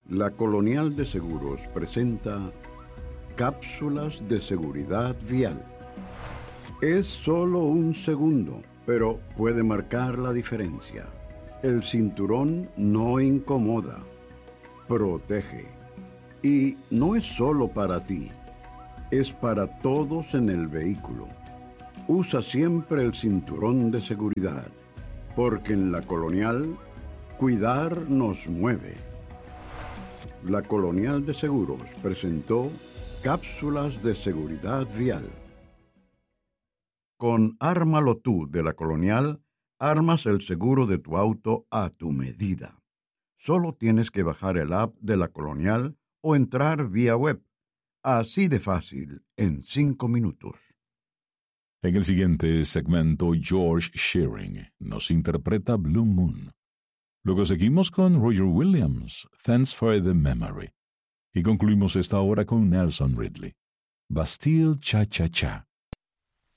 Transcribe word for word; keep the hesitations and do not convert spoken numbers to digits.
La Colonial de Seguros presenta cápsulas de seguridad vial. Es solo un segundo, pero puede marcar la diferencia. El cinturón no incomoda, protege. Y no es solo para ti, es para todos en el vehículo. Usa siempre el cinturón de seguridad, porque en la Colonial, cuidar nos mueve. La Colonial de Seguros presentó cápsulas de seguridad vial. Con Ármalo Tú de la Colonial, armas el seguro de tu auto a tu medida. Solo tienes que bajar el app de la Colonial o entrar vía web. Así de fácil, en cinco minutos. En el siguiente segmento, George Shearing nos interpreta Blue Moon. Luego seguimos con Roger Williams, Thanks for the Memory. Y concluimos esta hora con Nelson Ridley, Bastille Cha Cha Cha.